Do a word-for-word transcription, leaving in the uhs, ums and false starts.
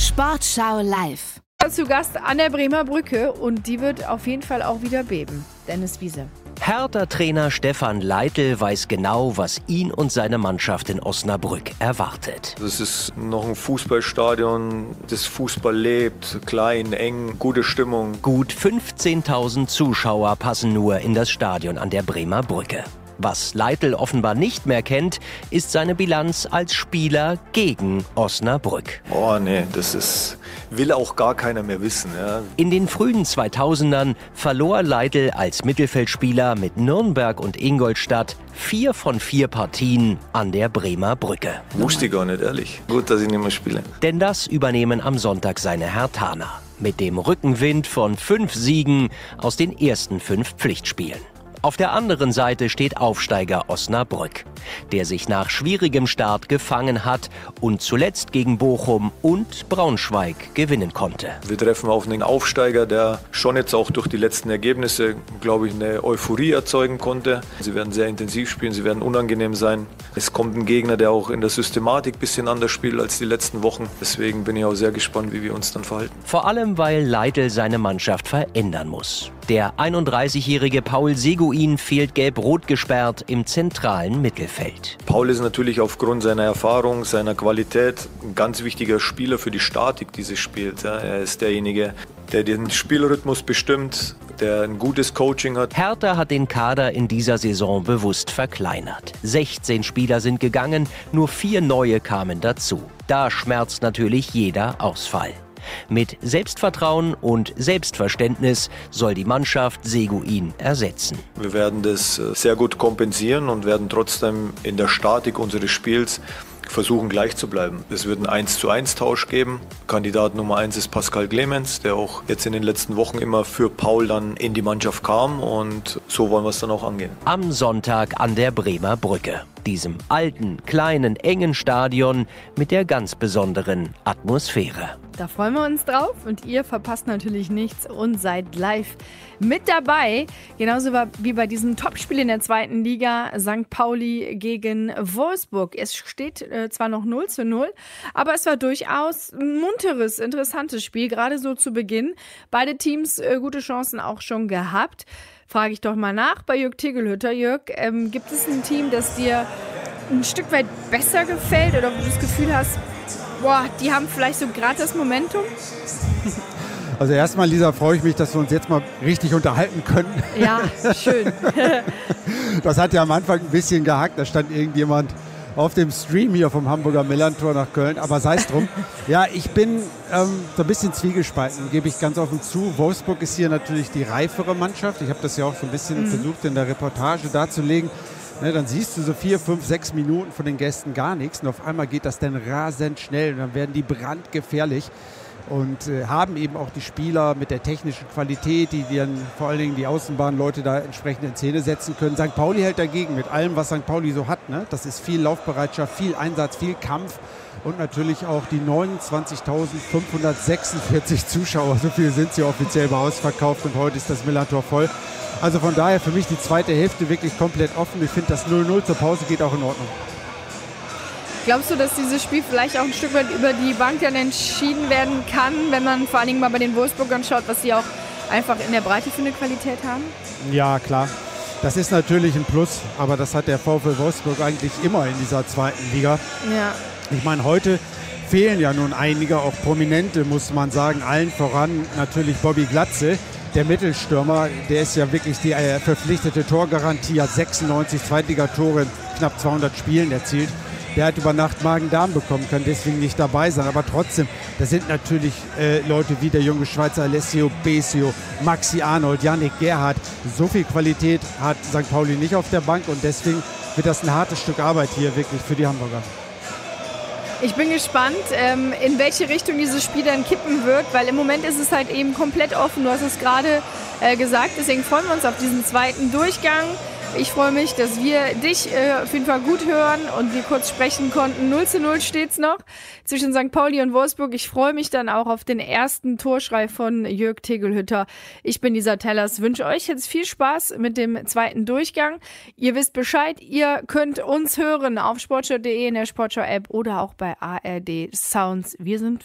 Sportschau live. Zu Gast an der Bremer Brücke und die wird auf jeden Fall auch wieder beben. Dennis Wiese. Hertha-Trainer Stefan Leitl weiß genau, was ihn und seine Mannschaft in Osnabrück erwartet. Das ist noch ein Fußballstadion, das Fußball lebt, klein, eng, gute Stimmung. Gut fünfzehntausend Zuschauer passen nur in das Stadion an der Bremer Brücke. Was Leitl offenbar nicht mehr kennt, ist seine Bilanz als Spieler gegen Osnabrück. Oh nee, das ist, will auch gar keiner mehr wissen. Ja. In den frühen zweitausendern verlor Leitl als Mittelfeldspieler mit Nürnberg und Ingolstadt vier von vier Partien an der Bremer Brücke. Wusste ich gar nicht, ehrlich. Gut, dass ich nicht mehr spiele. Denn das übernehmen am Sonntag seine Herthaner. Mit dem Rückenwind von fünf Siegen aus den ersten fünf Pflichtspielen. Auf der anderen Seite steht Aufsteiger Osnabrück, der sich nach schwierigem Start gefangen hat und zuletzt gegen Bochum und Braunschweig gewinnen konnte. Wir treffen auf einen Aufsteiger, der schon jetzt auch durch die letzten Ergebnisse, glaube ich, eine Euphorie erzeugen konnte. Sie werden sehr intensiv spielen, sie werden unangenehm sein. Es kommt ein Gegner, der auch in der Systematik ein bisschen anders spielt als die letzten Wochen. Deswegen bin ich auch sehr gespannt, wie wir uns dann verhalten. Vor allem, weil Leitl seine Mannschaft verändern muss. Der einunddreißigjährige Paul Seguin fehlt gelb-rot gesperrt im zentralen Mittelfeld. Paul ist natürlich aufgrund seiner Erfahrung, seiner Qualität ein ganz wichtiger Spieler für die Statik dieses Spiels. Er ist derjenige, der den Spielrhythmus bestimmt, der ein gutes Coaching hat. Hertha hat den Kader in dieser Saison bewusst verkleinert. sechzehn Spieler sind gegangen, nur vier neue kamen dazu. Da schmerzt natürlich jeder Ausfall. Mit Selbstvertrauen und Selbstverständnis soll die Mannschaft Seguin ersetzen. Wir werden das sehr gut kompensieren und werden trotzdem in der Statik unseres Spiels versuchen, gleich zu bleiben. Es wird einen eins zu eins Tausch geben. Kandidat Nummer eins ist Pascal Clemens, der auch jetzt in den letzten Wochen immer für Paul dann in die Mannschaft kam. Und so wollen wir es dann auch angehen. Am Sonntag an der Bremer Brücke. Diesem alten, kleinen, engen Stadion mit der ganz besonderen Atmosphäre. Da freuen wir uns drauf und ihr verpasst natürlich nichts und seid live mit dabei. Genauso wie bei diesem Topspiel in der zweiten Liga, Sankt Pauli gegen Wolfsburg. Es steht äh, zwar noch null zu null, aber es war durchaus ein munteres, interessantes Spiel, gerade so zu Beginn. Beide Teams äh, gute Chancen auch schon gehabt. Frage ich doch mal nach bei Jörg Tegelhütter. Jörg, ähm, gibt es ein Team, das dir ein Stück weit besser gefällt oder wo du das Gefühl hast, boah, die haben vielleicht so gerade das Momentum? Also erstmal, Lisa, freue ich mich, dass wir uns jetzt mal richtig unterhalten können. Ja, schön. Das hat ja am Anfang ein bisschen gehackt. Da stand irgendjemand auf dem Stream hier vom Hamburger Millerntor nach Köln. Aber sei es drum. Ja, ich bin ähm, so ein bisschen zwiegespalten, gebe ich ganz offen zu. Wolfsburg ist hier natürlich die reifere Mannschaft. Ich habe das ja auch so ein bisschen mhm. versucht in der Reportage darzulegen. Ne, dann siehst du so vier, fünf, sechs Minuten von den Gästen gar nichts. Und auf einmal geht das dann rasend schnell. Und dann werden die brandgefährlich. Und äh, haben eben auch die Spieler mit der technischen Qualität, die dann vor allen Dingen die Außenbahnleute da entsprechend in Szene setzen können. Sankt Pauli hält dagegen mit allem, was Sankt Pauli so hat. Ne? Das ist viel Laufbereitschaft, viel Einsatz, viel Kampf und natürlich auch die neunundzwanzigtausendfünfhundertsechsundvierzig Zuschauer. So viel sind sie offiziell bei ausverkauft und heute ist das Millerntor voll. Also von daher für mich die zweite Hälfte wirklich komplett offen. Ich finde, das null null zur Pause geht auch in Ordnung. Glaubst du, dass dieses Spiel vielleicht auch ein Stück weit über die Bank dann entschieden werden kann, wenn man vor allen Dingen mal bei den Wolfsburgern schaut, was sie auch einfach in der Breite für eine Qualität haben? Ja, klar. Das ist natürlich ein Plus, aber das hat der VfL Wolfsburg eigentlich immer in dieser zweiten Liga. Ja. Ich meine, heute fehlen ja nun einige, auch Prominente, muss man sagen. Allen voran natürlich Bobby Glatze. Der Mittelstürmer, der ist ja wirklich die äh, verpflichtete Torgarantie, hat sechsundneunzig Zweitligatore in knapp zweihundert Spielen erzielt. Der hat über Nacht Magen-Darm bekommen, kann deswegen nicht dabei sein. Aber trotzdem, das sind natürlich äh, Leute wie der junge Schweizer Alessio Besio, Maxi Arnold, Yannick Gerhardt. So viel Qualität hat Sankt Pauli nicht auf der Bank und deswegen wird das ein hartes Stück Arbeit hier wirklich für die Hamburger. Ich bin gespannt, ähm, in welche Richtung dieses Spiel dann kippen wird, weil im Moment ist es halt eben komplett offen. Du hast es gerade äh, gesagt, deswegen freuen wir uns auf diesen zweiten Durchgang. Ich freue mich, dass wir dich äh, auf jeden Fall gut hören und wir kurz sprechen konnten. null zu null steht's noch zwischen Sankt Pauli und Wolfsburg. Ich freue mich dann auch auf den ersten Torschrei von Jörg Tegelhütter. Ich bin Lisa Tellers, wünsche euch jetzt viel Spaß mit dem zweiten Durchgang. Ihr wisst Bescheid, ihr könnt uns hören auf sportschau punkt de, in der Sportschau-App oder auch bei A R D Sounds. Wir sind